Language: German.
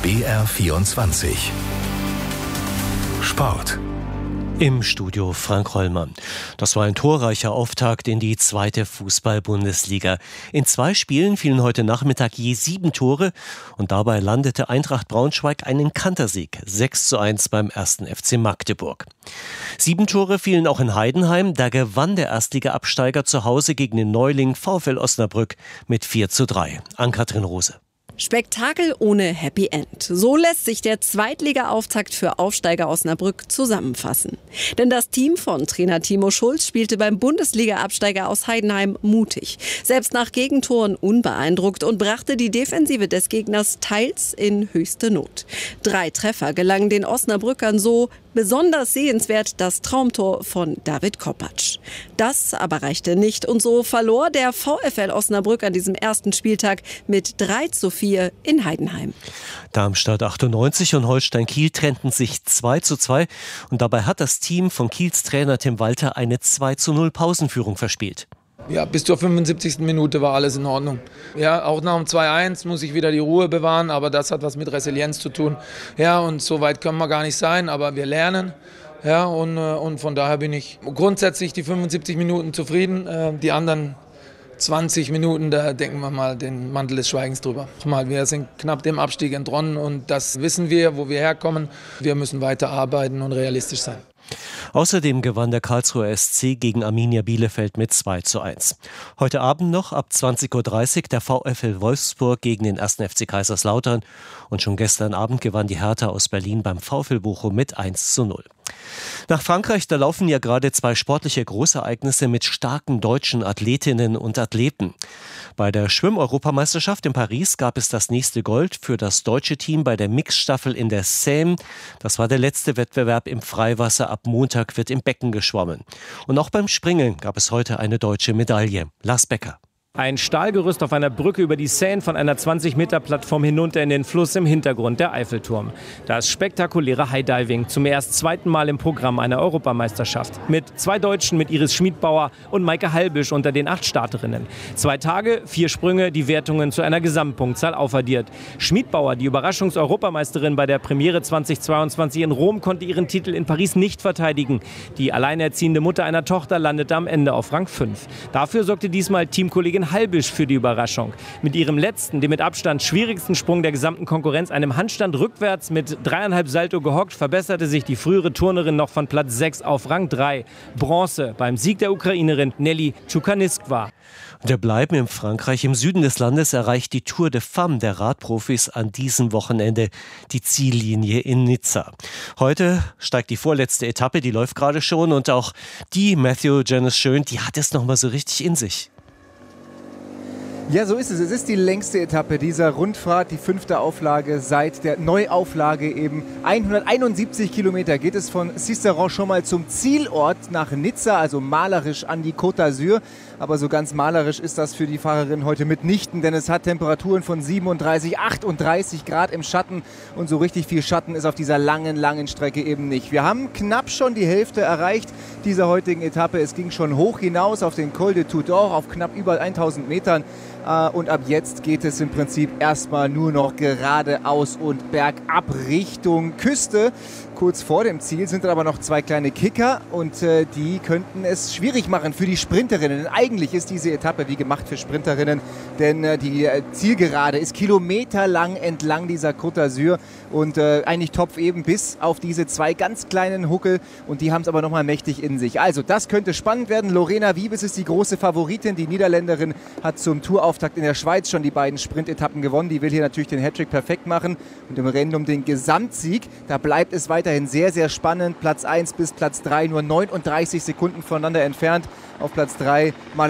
BR24 Sport. Im Studio Frank Hollmann. Das war ein torreicher Auftakt in die zweite Fußball-Bundesliga. In 2 Spielen fielen heute Nachmittag je 7 Tore und dabei landete Eintracht Braunschweig einen Kantersieg, 6:1 beim 1. FC Magdeburg. 7 Tore fielen auch in Heidenheim, da gewann der Erstliga-Absteiger zu Hause gegen den Neuling VfL Osnabrück mit 4:3. Ann-Kathrin Rose. Spektakel ohne Happy End. So lässt sich der Zweitliga-Auftakt für Aufsteiger Osnabrück zusammenfassen. Denn das Team von Trainer Timo Schulz spielte beim Bundesliga-Absteiger aus Heidenheim mutig. Selbst nach Gegentoren unbeeindruckt und brachte die Defensive des Gegners teils in höchste Not. 3 Treffer gelangen den Osnabrückern so. Besonders sehenswert das Traumtor von David Kopacz. Das aber reichte nicht und so verlor der VfL Osnabrück an diesem ersten Spieltag mit 3:4 in Heidenheim. Darmstadt 98 und Holstein Kiel trennten sich 2:2 und dabei hat das Team von Kiels Trainer Tim Walter eine 2:0 Pausenführung verspielt. Ja, bis zur 75. Minute war alles in Ordnung. Ja, auch nach dem 2:1 muss ich wieder die Ruhe bewahren, aber das hat was mit Resilienz zu tun. Ja, und so weit können wir gar nicht sein, aber wir lernen. Ja, und von daher bin ich grundsätzlich die 75 Minuten zufrieden. Die anderen 20 Minuten, da denken wir mal den Mantel des Schweigens drüber. Wir sind knapp dem Abstieg entronnen und das wissen wir, wo wir herkommen. Wir müssen weiter arbeiten und realistisch sein. Außerdem gewann der Karlsruher SC gegen Arminia Bielefeld mit 2:1. Heute Abend noch ab 20:30 Uhr der VfL Wolfsburg gegen den 1. FC Kaiserslautern. Und schon gestern Abend gewann die Hertha aus Berlin beim VfL Bochum mit 1:0. Nach Frankreich, da laufen ja gerade 2 sportliche Großereignisse mit starken deutschen Athletinnen und Athleten. Bei der Schwimm-Europameisterschaft in Paris gab es das nächste Gold für das deutsche Team bei der Mixstaffel in der Seine. Das war der letzte Wettbewerb im Freiwasser. Ab Montag wird im Becken geschwommen. Und auch beim Springen gab es heute eine deutsche Medaille. Lars Becker. Ein Stahlgerüst auf einer Brücke über die Seine von einer 20-Meter-Plattform hinunter in den Fluss, im Hintergrund der Eiffelturm. Das spektakuläre High-Diving, zum erst 2. Mal im Programm einer Europameisterschaft. Mit 2 Deutschen, mit Iris Schmidbauer und Maike Halbisch unter den 8 Starterinnen. 2 Tage, 4 Sprünge, die Wertungen zu einer Gesamtpunktzahl aufaddiert. Schmidbauer, die Überraschungs-Europameisterin bei der Premiere 2022 in Rom, konnte ihren Titel in Paris nicht verteidigen. Die alleinerziehende Mutter einer Tochter landete am Ende auf Rang 5. Dafür sorgte diesmal Teamkollegin Halbisch für die Überraschung. Mit ihrem letzten, dem mit Abstand schwierigsten Sprung der gesamten Konkurrenz, einem Handstand rückwärts mit 3,5 Salto gehockt, verbesserte sich die frühere Turnerin noch von Platz 6 auf Rang 3. Bronze beim Sieg der Ukrainerin Nelly Tschukaniskwa. Wir bleiben in Frankreich. Im Süden des Landes erreicht die Tour de Femmes der Radprofis an diesem Wochenende die Ziellinie in Nizza. Heute steigt die vorletzte Etappe, die läuft gerade schon und auch die Matthew Janice Schön, die hat es nochmal so richtig in sich. Ja, so ist es. Es ist die längste Etappe dieser Rundfahrt, die 5. Auflage seit der Neuauflage eben. 171 Kilometer geht es von Sisteron schon mal zum Zielort nach Nizza, also malerisch an die Côte d'Azur. Aber so ganz malerisch ist das für die Fahrerin heute mitnichten, denn es hat Temperaturen von 37, 38 Grad im Schatten und so richtig viel Schatten ist auf dieser langen Strecke eben nicht. Wir haben knapp schon die Hälfte erreicht dieser heutigen Etappe. Es ging schon hoch hinaus auf den Col de Tudor auf knapp über 1000 Metern. Und ab jetzt geht es im Prinzip erstmal nur noch geradeaus und bergab Richtung Küste. Kurz vor dem Ziel sind dann aber noch 2 kleine Kicker und die könnten es schwierig machen für die Sprinterinnen. Denn eigentlich ist diese Etappe wie gemacht für Sprinterinnen, denn die Zielgerade ist kilometerlang entlang dieser Côte d'Azur und eigentlich Topf eben bis auf diese 2 ganz kleinen Huckel und die haben es aber nochmal mächtig in sich. Also das könnte spannend werden. Lorena Wiebes ist die große Favoritin. Die Niederländerin hat zum Tourauftakt in der Schweiz schon die beiden Sprintetappen gewonnen. Die will hier natürlich den Hattrick perfekt machen und im Rennen um den Gesamtsieg, da bleibt es weiterhin sehr spannend. Platz 1 bis Platz 3 nur 39 Sekunden voneinander entfernt. Auf Platz 3 mal